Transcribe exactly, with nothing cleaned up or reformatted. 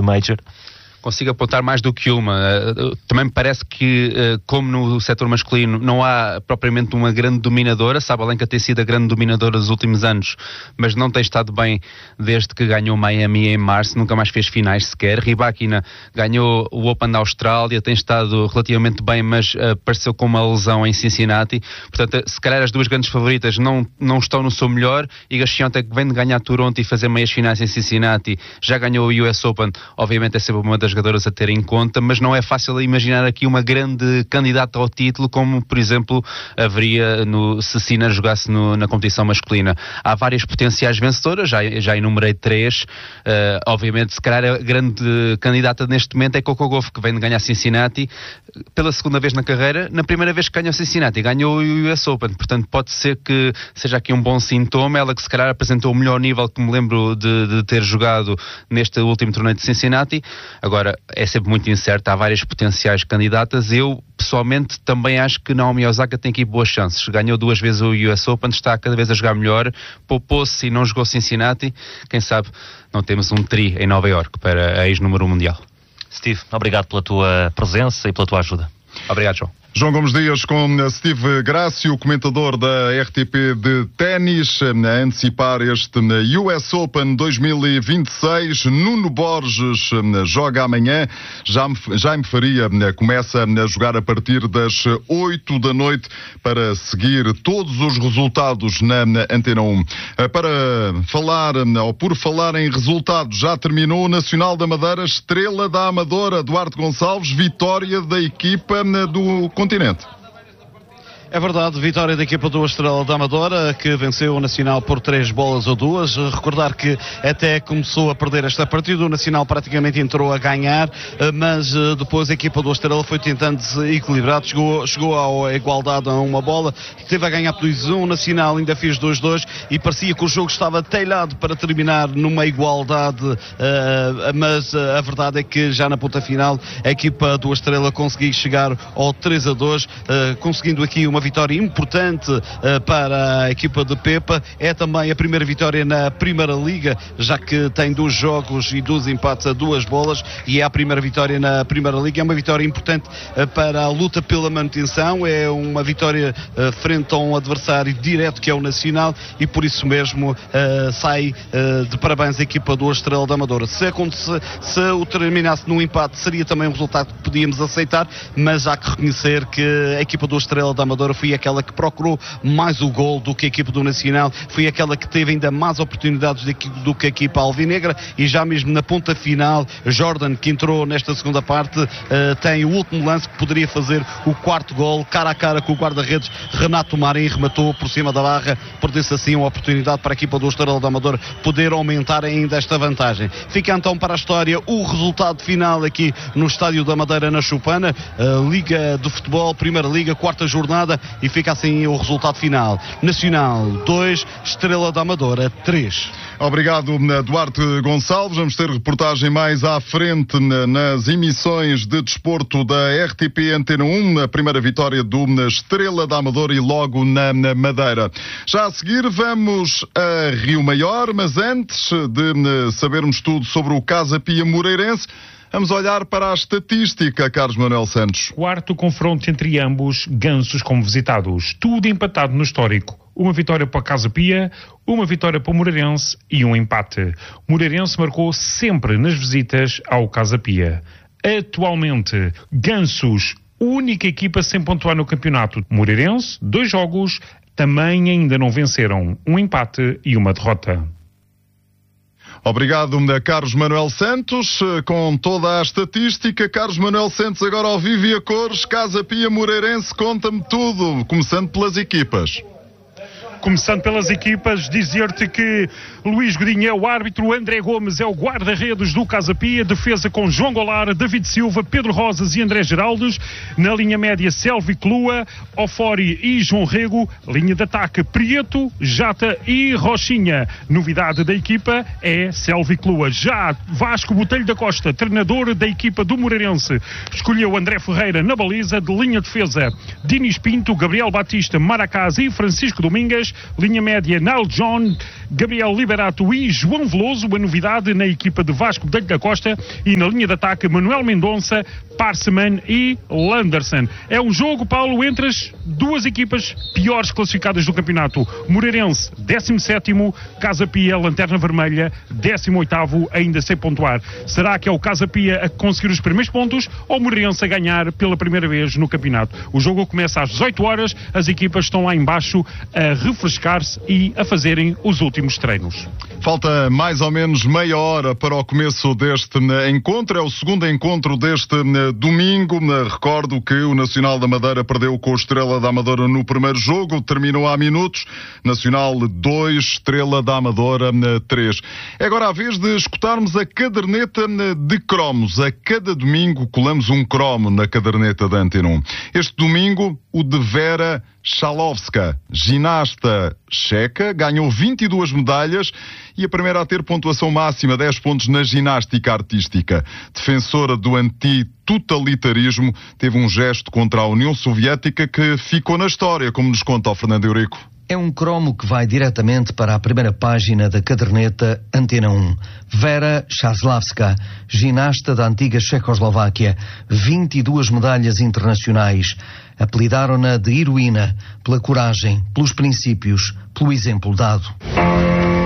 Major? Consigo apontar mais do que uma. Também me parece que, como no setor masculino, não há propriamente uma grande dominadora. Sabalenka tem sido a grande dominadora dos últimos anos, mas não tem estado bem desde que ganhou Miami em março, nunca mais fez finais sequer. Rybakina ganhou o Open da Austrália, tem estado relativamente bem, mas apareceu com uma lesão em Cincinnati. Portanto, se calhar as duas grandes favoritas não, não estão no seu melhor. Iga Świątek vem de ganhar Toronto e fazer meias finais em Cincinnati, já ganhou o U S Open, obviamente é sempre uma das jogadoras a ter em conta, mas não é fácil imaginar aqui uma grande candidata ao título, como por exemplo haveria no, se Sinner jogasse no, na competição masculina. Há várias potenciais vencedoras, já, já enumerei três. Uh, obviamente, se calhar a grande candidata neste momento é Coco Gauff, que vem de ganhar Cincinnati pela segunda vez na carreira. Na primeira vez que ganhou Cincinnati, ganhou o U S Open, portanto pode ser que seja aqui um bom sintoma. Ela que se calhar apresentou o melhor nível que me lembro de, de ter jogado neste último torneio de Cincinnati. Agora, é sempre muito incerto, há várias potenciais candidatas. Eu, pessoalmente, também acho que Naomi Osaka tem aqui boas chances. Ganhou duas vezes o U S Open, está cada vez a jogar melhor, poupou-se e não jogou Cincinnati. Quem sabe não temos um tri em Nova Iorque para a ex-número mundial. Steve, obrigado pela tua presença e pela tua ajuda. Obrigado, João. João Gomes Dias com Steve Grácio, comentador da R T P de ténis, a antecipar este U S Open dois mil e vinte e seis. Nuno Borges joga amanhã. Jaime Faria começa a jogar a partir das oito da noite para seguir todos os resultados na Antena um. Para falar, ou por falar em resultados, já terminou o Nacional da Madeira, Estrela da Amadora, Duarte Gonçalves, vitória da equipa do continente. É verdade, vitória da equipa do Estrela da Amadora, que venceu o Nacional por três bolas a duas. Recordar que até começou a perder esta partida, o Nacional praticamente entrou a ganhar, mas depois a equipa do Estrela foi tentando se equilibrar, chegou, chegou à igualdade a uma bola, teve a ganhar por dois a um, o Nacional ainda fez dois a dois e parecia que o jogo estava telhado para terminar numa igualdade, mas a verdade é que já na ponta final a equipa do Estrela conseguiu chegar ao três a dois, conseguindo aqui uma Uma vitória importante uh, para a equipa de Pepa. É também a primeira vitória na Primeira Liga, já que tem dois jogos e dois empates a duas bolas, e é a primeira vitória na Primeira Liga. É uma vitória importante uh, para a luta pela manutenção, é uma vitória uh, frente a um adversário direto que é o Nacional, e por isso mesmo uh, sai uh, de parabéns a equipa do Estrela da Amadora. Se, se, se o terminasse num empate seria também um resultado que podíamos aceitar, mas há que reconhecer que a equipa do Estrela da Amadora foi aquela que procurou mais o gol do que a equipa do Nacional, foi aquela que teve ainda mais oportunidades do que a equipa alvinegra, e já mesmo na ponta final, Jordan, que entrou nesta segunda parte, uh, tem o último lance que poderia fazer o quarto gol, cara a cara com o guarda-redes Renato Marim, rematou por cima da barra, perdeu-se assim uma oportunidade para a equipa do Estrela da Amadora poder aumentar ainda esta vantagem. Fica então para a história o resultado final aqui no Estádio da Madeira, na Chupana, uh, Liga de Futebol, Primeira Liga, quarta jornada, e fica assim o resultado final. Nacional dois, Estrela da Amadora três. Obrigado, Duarte Gonçalves. Vamos ter reportagem mais à frente nas emissões de desporto da R T P Antena um, a primeira vitória do Estrela da Amadora e logo na Madeira. Já a seguir vamos a Rio Maior, mas antes de sabermos tudo sobre o Casa Pia Moreirense, vamos olhar para a estatística, Carlos Manuel Santos. Quarto confronto entre ambos, gansos como visitados. Tudo empatado no histórico. Uma vitória para a Casa Pia, uma vitória para o Moreirense e um empate. O Moreirense marcou sempre nas visitas ao Casa Pia. Atualmente, gansos, única equipa sem pontuar no campeonato. Moreirense, dois jogos, também ainda não venceram. Um empate e uma derrota. Obrigado, Carlos Manuel Santos, com toda a estatística. Carlos Manuel Santos, agora ao vivo e a cores. Casa Pia Moreirense, conta-me tudo, começando pelas equipas. Começando pelas equipas, dizer-te que Luís Godinho é o árbitro, André Gomes é o guarda-redes do Casa Pia, defesa com João Golar, David Silva, Pedro Rosas e André Geraldes, na linha média Selvi Clua, Ofori e João Rego, linha de ataque Prieto, Jata e Rochinha. Novidade da equipa é Selvi Clua. Já Vasco Botelho da Costa, treinador da equipa do Moreirense, escolheu André Ferreira na baliza, de linha de defesa Dinis Pinto, Gabriel Batista, Maracás e Francisco Domingas. linha média Nal John, Gabriel Liberato e João Veloso, uma novidade na equipa de Vasco Belho da Costa, e na linha de ataque Manuel Mendonça, Parseman e Landerson. É um jogo, Paulo, entre as duas equipas piores classificadas do campeonato. Moreirense, décimo sétimo, Casa Pia, Lanterna Vermelha, décimo oitavo, ainda sem pontuar. Será que é o Casa Pia a conseguir os primeiros pontos ou o Moreirense a ganhar pela primeira vez no campeonato? O jogo começa às dezoito horas, as equipas estão lá embaixo a refrescar-se e a fazerem os últimos treinos. Falta mais ou menos meia hora para o começo deste encontro. É o segundo encontro deste domingo. Recordo que o Nacional da Madeira perdeu com o Estrela da Amadora no primeiro jogo. Terminou há minutos. Nacional dois, Estrela da Amadora três. É agora a vez de escutarmos a caderneta de cromos. A cada domingo colamos um cromo na caderneta da Antena um. Este domingo, o de Vera Chalovska, ginasta checa, ganhou vinte e duas medalhas e a primeira a ter pontuação máxima, dez pontos na ginástica artística. Defensora do antitotalitarismo, teve um gesto contra a União Soviética que ficou na história, como nos conta o Fernando Eurico. É um cromo que vai diretamente para a primeira página da caderneta Antena um. Vera Chaslavska, ginasta da antiga Checoslováquia, vinte e duas medalhas internacionais. Apelidaram-na de heroína, pela coragem, pelos princípios, pelo exemplo dado.